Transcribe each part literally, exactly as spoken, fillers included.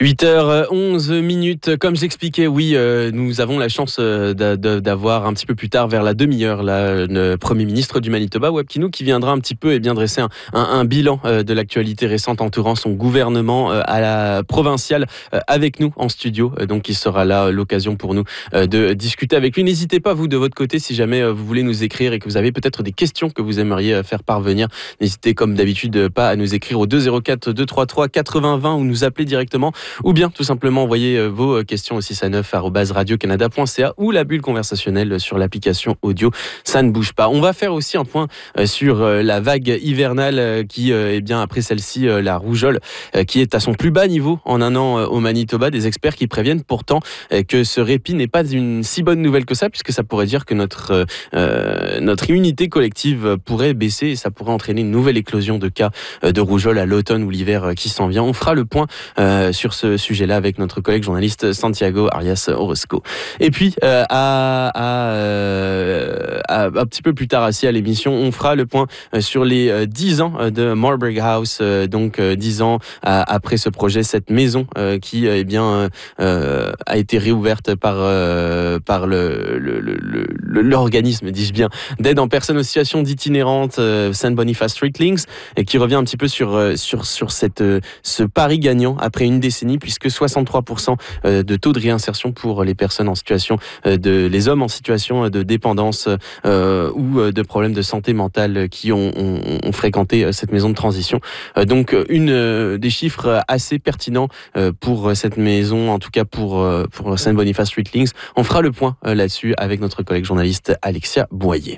huit heures onze minutes, comme j'expliquais, oui, euh, nous avons la chance euh, d'a- d'a- d'avoir un petit peu plus tard, vers la demi-heure, là, le Premier ministre du Manitoba, Webb Kinook, qui viendra un petit peu et bien dresser un, un, un bilan euh, de l'actualité récente entourant son gouvernement euh, à la provinciale euh, avec nous en studio. Euh, donc, il sera là euh, l'occasion pour nous euh, de discuter avec lui. N'hésitez pas, vous, de votre côté, si jamais euh, vous voulez nous écrire et que vous avez peut-être des questions que vous aimeriez euh, faire parvenir, n'hésitez comme d'habitude euh, pas à nous écrire au deux zéro quatre deux trois trois quatre-vingts vingt ou nous appeler directement. Ou bien tout simplement envoyer vos questions au six à neuf arobase radio canada point c a ou la bulle conversationnelle sur l'application audio. Ça ne bouge pas. On va faire aussi un point sur la vague hivernale qui, eh bien, après celle-ci, la rougeole, qui est à son plus bas niveau en un an au Manitoba. Des experts qui préviennent pourtant que ce répit n'est pas une si bonne nouvelle que ça, puisque ça pourrait dire que notre, euh, notre immunité collective pourrait baisser et ça pourrait entraîner une nouvelle éclosion de cas de rougeole à l'automne ou l'hiver qui s'en vient. On fera le point euh, sur ce sujet-là avec notre collègue journaliste Santiago Arias Orozco. Et puis, euh, à, à, euh, à, un petit peu plus tard assis à l'émission, on fera le point sur les euh, dix ans de Marburg House, euh, donc euh, dix ans à, après ce projet, cette maison euh, qui euh, eh bien, euh, a été réouverte par, euh, par le, le, le, le, l'organisme, dis-je bien, d'aide en personnes en situation d'itinérante euh, Saint Boniface Street Links, et qui revient un petit peu sur, sur, sur cette, ce pari gagnant après une décennie, puisque soixante-trois pour cent de taux de réinsertion pour les personnes en situation de, les hommes en situation de dépendance euh, ou de problèmes de santé mentale qui ont, ont, ont fréquenté cette maison de transition. Donc, une des chiffres assez pertinents pour cette maison, en tout cas pour, pour Saint Boniface Street Links. On fera le point là-dessus avec notre collègue journaliste Alexia Boyer.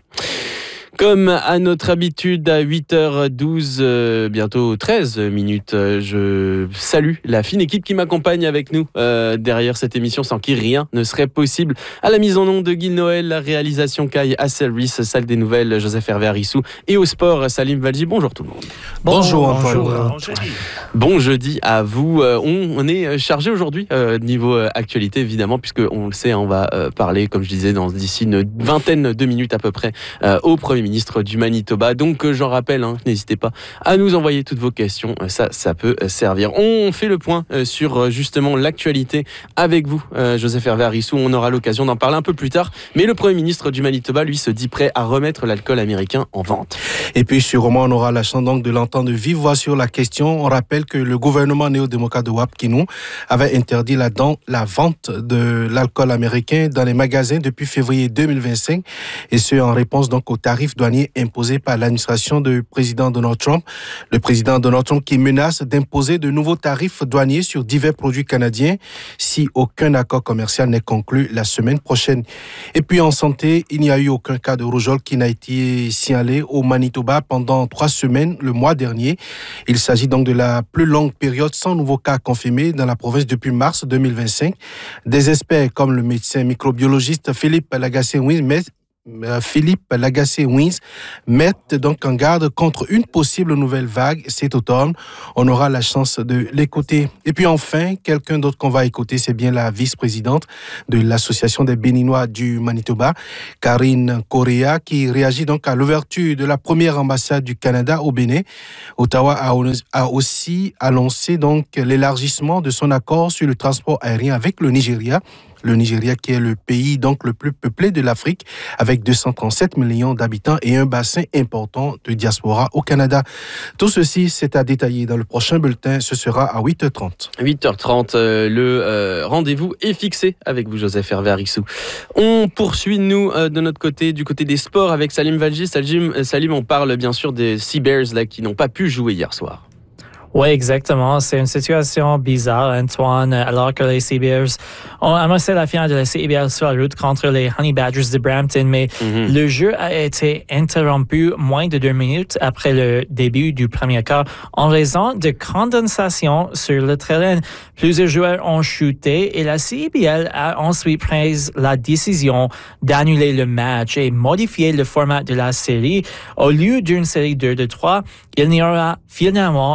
Comme à notre habitude, à huit heures douze, euh, bientôt treize minutes, euh, je salue la fine équipe qui m'accompagne avec nous euh, derrière cette émission, sans qui rien ne serait possible. À la mise en onde de Guy Noël, la réalisation Kai Asselris, salle des nouvelles Joseph Hervé Arissou, et au sport Salim Valji. Bonjour tout le monde. Bonjour Antoine. Bonjour. Bon jeudi. Bon jeudi à vous. Euh, on, on est chargé aujourd'hui euh, niveau euh, actualité évidemment, puisque on le sait, on va euh, parler, comme je disais, dans d'ici une vingtaine de minutes à peu près euh, au Premier ministre du Manitoba. Donc, j'en rappelle, hein, n'hésitez pas à nous envoyer toutes vos questions. Ça, ça peut servir. On fait le point sur justement l'actualité avec vous, Joseph Hervé Arissou. On aura l'occasion d'en parler un peu plus tard. Mais le Premier ministre du Manitoba, lui, se dit prêt à remettre l'alcool américain en vente. Et puis, sûrement, on aura la chance donc de l'entendre de vive voix sur la question. On rappelle que le gouvernement néo-démocrate de Webb Kinook avait interdit la, la vente de l'alcool américain dans les magasins depuis février deux mille vingt-cinq, et ce en réponse donc aux tarifs douaniers imposé par l'administration du président Donald Trump. Le président Donald Trump qui menace d'imposer de nouveaux tarifs douaniers sur divers produits canadiens si aucun accord commercial n'est conclu la semaine prochaine. Et puis en santé, il n'y a eu aucun cas de rougeole qui n'a été signalé au Manitoba pendant trois semaines le mois dernier. Il s'agit donc de la plus longue période sans nouveaux cas confirmés dans la province depuis mars deux mille vingt-cinq. Des experts comme le médecin microbiologiste Philippe Lagacé-Wins Philippe Lagacé-Wins mettent donc en garde contre une possible nouvelle vague cet automne. On aura la chance de l'écouter. Et puis enfin, quelqu'un d'autre qu'on va écouter, c'est bien la vice-présidente de l'Association des Béninois du Manitoba, Karine Correa, qui réagit donc à l'ouverture de la première ambassade du Canada au Bénin. Ottawa a aussi annoncé donc l'élargissement de son accord sur le transport aérien avec le Nigeria. Le Nigeria qui est le pays donc le plus peuplé de l'Afrique avec deux cent trente-sept millions d'habitants et un bassin important de diaspora au Canada. Tout ceci, c'est à détailler dans le prochain bulletin. Ce sera à huit heures trente. huit heures trente, euh, le euh, rendez-vous est fixé avec vous, Joseph Hervé Arissou. On poursuit, nous, euh, de notre côté, du côté des sports avec Salim Valji. Salim, Salim, on parle bien sûr des Sea Bears là, qui n'ont pas pu jouer hier soir. Oui, exactement. C'est une situation bizarre, Antoine, alors que les Sea Bears ont amassé la finale de la C B L sur la route contre les Honey Badgers de Brampton, mais mm-hmm. le jeu a été interrompu moins de deux minutes après le début du premier quart en raison de condensation sur le terrain. Plusieurs joueurs ont chuté et la C B L a ensuite pris la décision d'annuler le match et modifier le format de la série. Au lieu d'une série deux de trois, il n'y aura finalement qu'un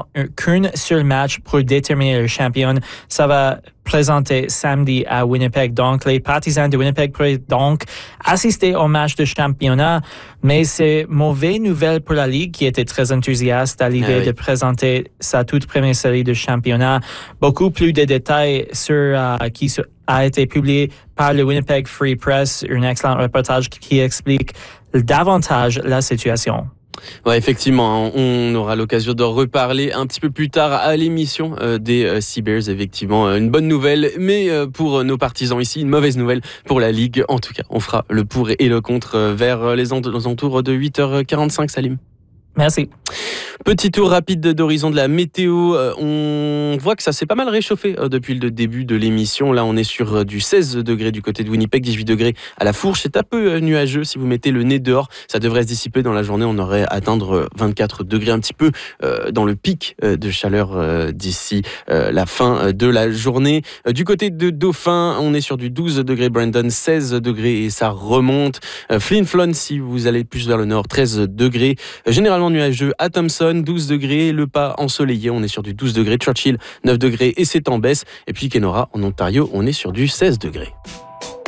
qu'un seul match pour déterminer le champion. Ça va présenter samedi à Winnipeg. Donc, les partisans de Winnipeg pourraient donc assister au match de championnat. Mais c'est mauvaise nouvelle pour la Ligue qui était très enthousiaste à l'idée ah oui. de présenter sa toute première série de championnat. Beaucoup plus de détails sur euh, qui a été publié par le Winnipeg Free Press, un excellent reportage qui explique davantage la situation. Ouais, effectivement, on aura l'occasion d'en reparler un petit peu plus tard à l'émission euh, des euh, Seabears. Effectivement, une bonne nouvelle, mais euh, pour nos partisans ici, une mauvaise nouvelle pour la Ligue. En tout cas, on fera le pour et le contre euh, vers les alentours de huit heures quarante-cinq, Salim. Merci. Petit tour rapide d'horizon de la météo. On voit que ça s'est pas mal réchauffé depuis le début de l'émission. Là, on est sur du seize degrés du côté de Winnipeg, dix-huit degrés à la Fourche. C'est un peu nuageux. Si vous mettez le nez dehors, ça devrait se dissiper dans la journée. On aurait atteindre vingt-quatre degrés, un petit peu dans le pic de chaleur d'ici la fin de la journée. Du côté de Dauphin, on est sur du douze degrés. Brandon, seize degrés et ça remonte. Flin Flon, si vous allez plus vers le nord, treize degrés. Généralement nuageux à Thompson, douze degrés, Le Pas ensoleillé, on est sur du douze degrés, Churchill neuf degrés et c'est en baisse, et puis Kenora en Ontario, on est sur du seize degrés.